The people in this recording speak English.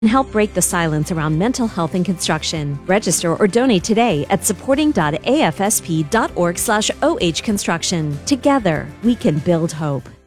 and help break the silence around mental health in construction. Register or donate today at supporting.afsp.org/ohconstruction. Together, we can build hope.